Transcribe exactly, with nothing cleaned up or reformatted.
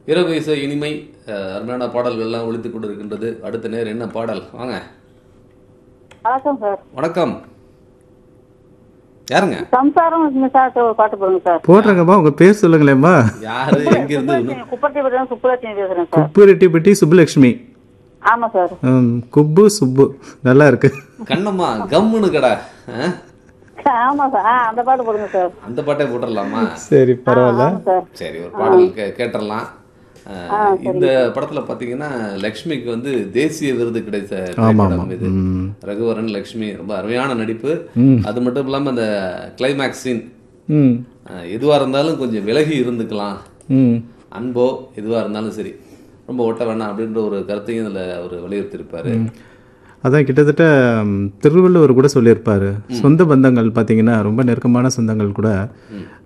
இரவு இசை இனிமை அஹ், அருமையான பாடல்கள்லாம் ஒழித்துக் கொண்டிருக்கின்றது. அடுத்த நேரம் என்ன பாடல்? வாங்க. வணக்கம் சார். வணக்கம். யாருங்க? சம்சாரம் சார் ஒரு பாட்டு போடுங்க சார். போடுறேங்கம்மா, உங்க பேர் சொல்லுங்களேம்மா. யாரு? எங்க இருந்து? குப்பத்தி சுப்புலட்சுமி பேசுறேன் சார். குப்புரெட்டிப்பட்டி சுப்புலட்சுமி. ஆமா சார். ம், குப்பு சுப்பு நல்லா இருக்கு. கண்ணம்மா கம்முன்னு கடா. அஹ்? ஆமா சார். ஆ, அந்த பாட்டு போடுங்க சார். அந்த பாட்டை போட்டுடலாமா? சரி, பரவாயில்ல. ஆமா சார். சரி, ஒரு பாடல் கே கேட்டுடலாம். அஹ், இந்த படத்துல பாத்தீங்கன்னா லக்ஷ்மிக்கு வந்து தேசிய விருது கிடைத்த திரைப்படம் இது. ரகுவரன் லக்ஷ்மி ரொம்ப அருமையான நடிப்பு. அது மட்டும் இல்லாம அந்த கிளைமேக்ஸ் சீன் ம் எதுவா இருந்தாலும் கொஞ்சம் விலகி இருந்துக்கலாம், ம் அன்போ எதுவா இருந்தாலும் சரி, ரொம்ப ஒட்ட வேணாம் அப்படின்ற ஒரு கருத்தையும் இதுல அவர் வலியுறுத்தியிருப்பாரு. அதான் கிட்டத்தட்ட ம், திருவள்ளுவர் கூட சொல்லியிருப்பாரு, சொந்த பந்தங்கள் பார்த்தீங்கன்னா ரொம்ப நெருக்கமான சொந்தங்கள் கூட